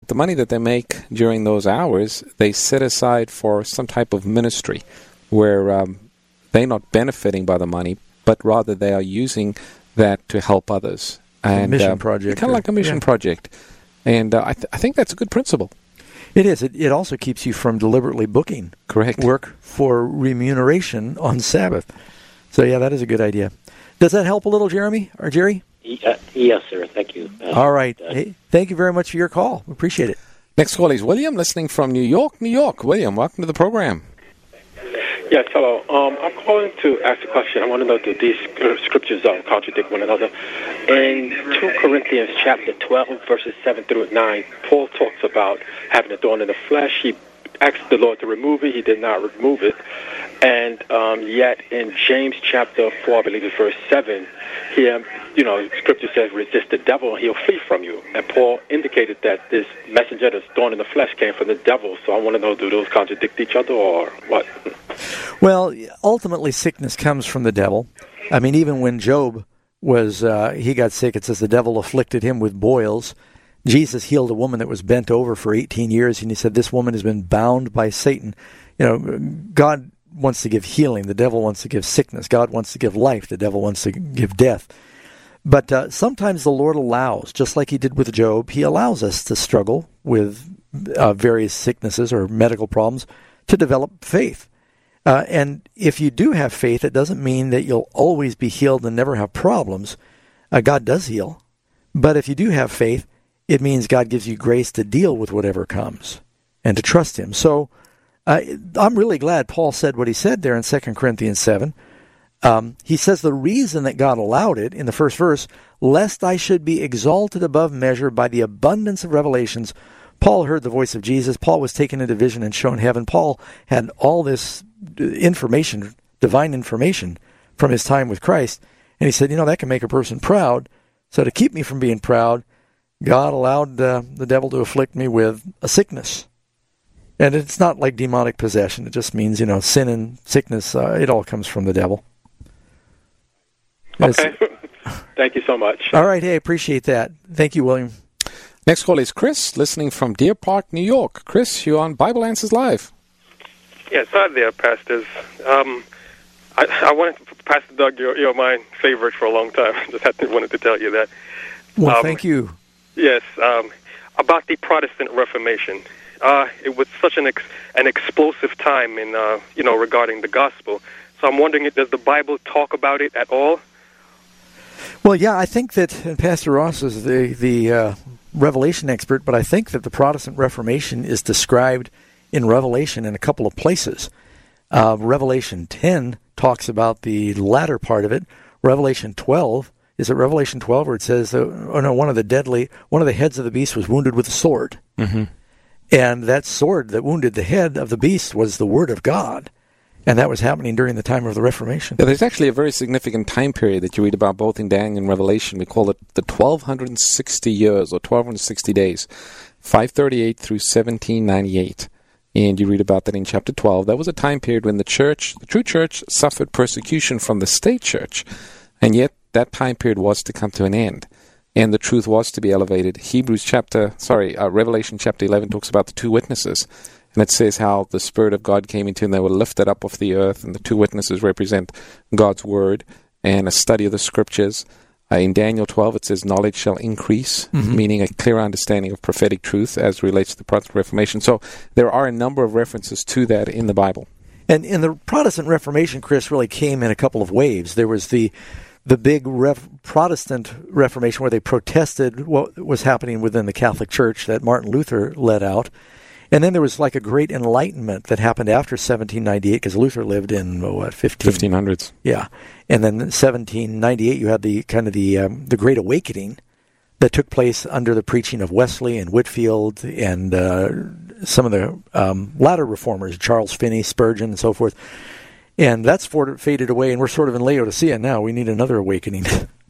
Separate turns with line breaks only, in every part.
the money that they make during those hours, they set aside for some type of ministry where they're not benefiting by the money, but rather they are using that to help others.
And, a mission project.
Kind of like a mission project. And I think that's a good principle.
It is. It also keeps you from deliberately booking work for remuneration on Sabbath. So, yeah, that is a good idea. Does that help a little, Jeremy or Jerry?
Yes, sir. Thank you.
All right. Hey, thank you very much for your call. We appreciate it.
Next call is William, listening from New York. New York. William, welcome to the program.
Yes, hello. I'm calling to ask a question. I want to know that these scriptures contradict one another. In 2 Corinthians chapter 12, verses 7 through 9, Paul talks about having a thorn in the flesh. He asked the Lord to remove it. He did not remove it. And yet in James chapter 4, I believe it's verse 7, here, Scripture says, resist the devil and he'll flee from you. And Paul indicated that this messenger that's thorn in the flesh came from the devil. So I want to know, do those contradict each other or what?
Well, ultimately sickness comes from the devil. I mean, even when Job he got sick, it says the devil afflicted him with boils. Jesus healed a woman that was bent over for 18 years, and he said, this woman has been bound by Satan. God wants to give healing. The devil wants to give sickness. God wants to give life. The devil wants to give death. But sometimes the Lord allows, just like he did with Job, he allows us to struggle with various sicknesses or medical problems to develop faith. And if you do have faith, it doesn't mean that you'll always be healed and never have problems. God does heal. But if you do have faith, it means God gives you grace to deal with whatever comes and to trust him. So I'm really glad Paul said what he said there in 2 Corinthians 7. He says the reason that God allowed it in the first verse, lest I should be exalted above measure by the abundance of revelations. Paul heard the voice of Jesus. Paul was taken into vision and shown heaven. Paul had all this information, divine information from his time with Christ. And he said, that can make a person proud. So to keep me from being proud, God allowed the devil to afflict me with a sickness. And it's not like demonic possession. It just means, sin and sickness, it all comes from the devil.
Okay. Thank you so much.
All right. Hey, I appreciate that. Thank you, William.
Next call is Chris, listening from Deer Park, New York. Chris, you're on Bible Answers Live.
Yes, hi there, pastors. I wanted to, Pastor Doug, you're my favorite for a long time. Just wanted to tell you that.
Well, thank you.
Yes, about the Protestant Reformation. It was such an explosive time in regarding the gospel. So I'm wondering, does the Bible talk about it at all?
Well, yeah, I think that, and Pastor Ross is the Revelation expert, but I think that the Protestant Reformation is described in Revelation in a couple of places. Revelation 10 talks about the latter part of it. Revelation 12, is it Revelation 12 where it says, one of the heads of the beast was wounded with a sword.
Mm-hmm.
And that sword that wounded the head of the beast was the Word of God. And that was happening during the time of the Reformation.
Yeah, there's actually a very significant time period that you read about both in Daniel and Revelation. We call it the 1260 years or 1260 days, 538 through 1798. And you read about that in chapter 12. That was a time period when the true church, suffered persecution from the state church. And yet that time period was to come to an end. And the truth was to be elevated. Revelation chapter 11 talks about the two witnesses. And it says how the Spirit of God came into and they were lifted up off the earth. And the two witnesses represent God's Word and a study of the Scriptures. In Daniel 12, it says knowledge shall increase, meaning a clear understanding of prophetic truth as relates to the Protestant Reformation. So there are a number of references to that in the Bible.
And in the Protestant Reformation, Chris, really came in a couple of waves. There was the big Protestant Reformation where they protested what was happening within the Catholic Church that Martin Luther led out. And then there was like a great enlightenment that happened after 1798 because Luther lived in,
1500s.
Yeah. And then in 1798 you had the Great Awakening that took place under the preaching of Wesley and Whitefield and some of the latter reformers, Charles Finney, Spurgeon, and so forth. And that's faded away, and we're sort of in Laodicea now. We need another awakening.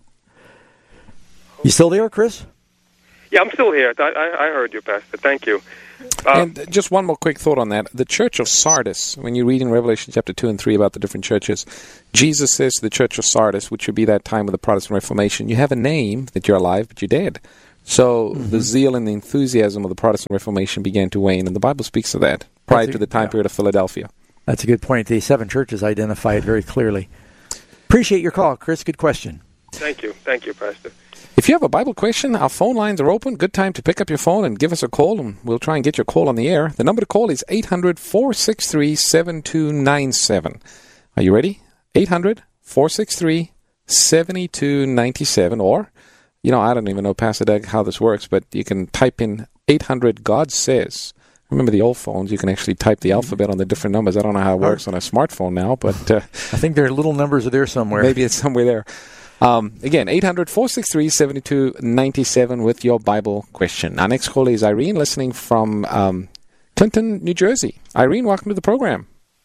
You still there, Chris?
Yeah, I'm still here. I heard you, Pastor. Thank you.
And just one more quick thought on that. The church of Sardis, when you read in Revelation chapter 2 and 3 about the different churches, Jesus says to the church of Sardis, which would be that time of the Protestant Reformation, you have a name that you're alive, but you're dead. So the zeal and the enthusiasm of the Protestant Reformation began to wane, and the Bible speaks of that prior to the time period of Philadelphia.
That's a good point. The 7 churches identify it very clearly. Appreciate your call, Chris. Good question.
Thank you. Thank you, Pastor.
If you have a Bible question, our phone lines are open. Good time to pick up your phone and give us a call, and we'll try and get your call on the air. The number to call is 800-463-7297. Are you ready? 800-463-7297. Or, I don't even know, Pastor Doug, how this works, but you can type in 800 God Says. Remember the old phones, you can actually type the alphabet on the different numbers. I don't know how it works on a smartphone now, but
I think their little numbers are there somewhere.
Maybe it's somewhere there. Again, 800-463-7297 with your Bible question. Our next caller is Irene, listening from Clinton, New Jersey. Irene, welcome to the program.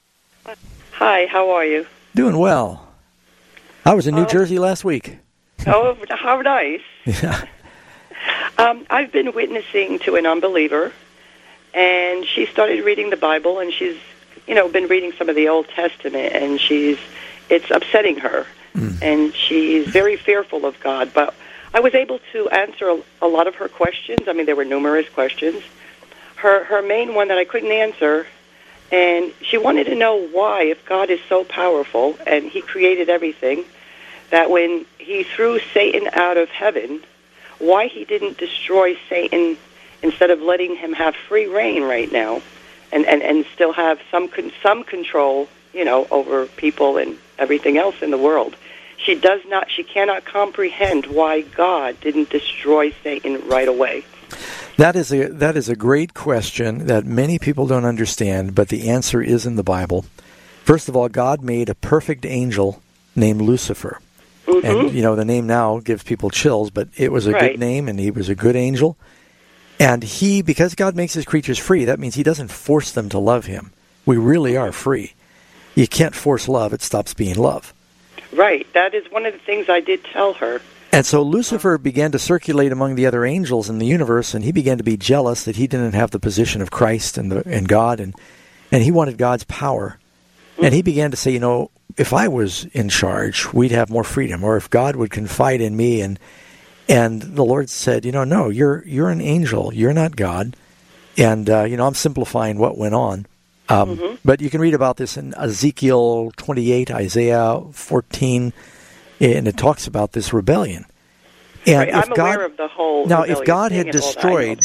Hi, how are you?
Doing well. I was in New Jersey last week.
Oh, how nice.
Yeah.
I've been witnessing to an unbeliever, and she started reading the Bible, and she's, been reading some of the Old Testament, and it's upsetting her, and she's very fearful of God. But I was able to answer a lot of her questions. I mean, there were numerous questions. Her main one that I couldn't answer, and she wanted to know why, if God is so powerful and He created everything, that when He threw Satan out of heaven, why He didn't destroy Satan instead of letting him have free reign right now, and still have some control, over people and everything else in the world. She cannot comprehend why God didn't destroy Satan right away.
That is a great question that many people don't understand, but the answer is in the Bible. First of all, God made a perfect angel named Lucifer. And, the name now gives people chills, but it was a good name, and he was a good angel. And because God makes his creatures free, that means he doesn't force them to love him. We really are free. You can't force love. It stops being love.
Right. That is one of the things I did tell her.
And so Lucifer began to circulate among the other angels in the universe, and he began to be jealous that he didn't have the position of Christ and God, and he wanted God's power. And he began to say, if I was in charge, we'd have more freedom, or if God would confide in me. And the Lord said, no, you're an angel. You're not God. And, I'm simplifying what went on. But you can read about this in Ezekiel 28, Isaiah 14, and it talks about this rebellion. And
I'm aware of the whole.
Now, if God had destroyed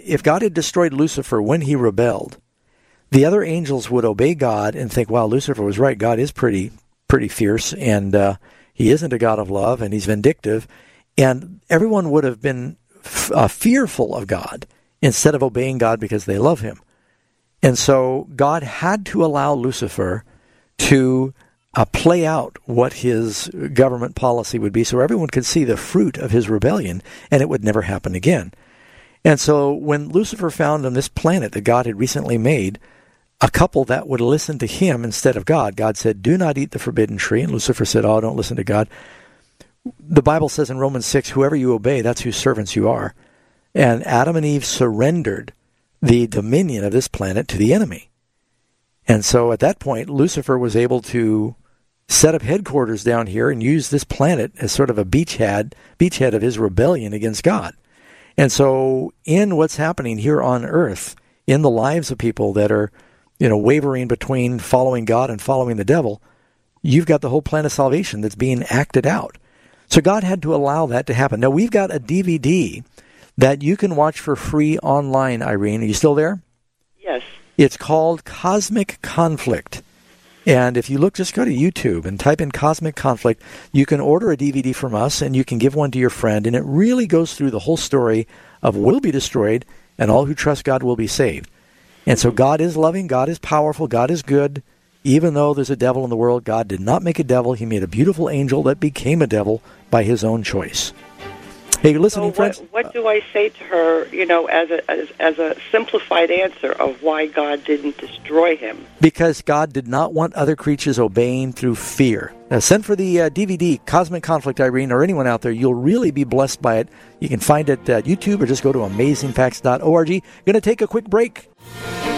Lucifer when he rebelled, the other angels would obey God and think, "Wow, Lucifer was right. God is pretty fierce, and he isn't a God of love, and he's vindictive." And everyone would have been fearful of God instead of obeying God because they love him. And so God had to allow Lucifer to play out what his government policy would be so everyone could see the fruit of his rebellion, and it would never happen again. And so when Lucifer found on this planet that God had recently made a couple that would listen to him instead of God, God said, "Do not eat the forbidden tree." And Lucifer said, "Oh, don't listen to God." The Bible says in Romans 6, whoever you obey, that's whose servants you are. And Adam and Eve surrendered the dominion of this planet to the enemy. And so at that point, Lucifer was able to set up headquarters down here and use this planet as sort of a beachhead of his rebellion against God. And so in what's happening here on earth, in the lives of people that are, wavering between following God and following the devil, you've got the whole plan of salvation that's being acted out. So God had to allow that to happen. Now, we've got a DVD that you can watch for free online, Irene. Are you still there?
Yes.
It's called Cosmic Conflict. And if you just go to YouTube and type in Cosmic Conflict, you can order a DVD from us and you can give one to your friend. And it really goes through the whole story of will be destroyed and all who trust God will be saved. And so God is loving, God is powerful, God is good. Even though there's a devil in the world, God did not make a devil. He made a beautiful angel that became a devil by his own choice. Hey, you're listening, friends?
What do I say to her, as a simplified answer of why God didn't destroy him?
Because God did not want other creatures obeying through fear. Now, send for the DVD, Cosmic Conflict, Irene, or anyone out there. You'll really be blessed by it. You can find it at YouTube or just go to amazingfacts.org. Going to take a quick break.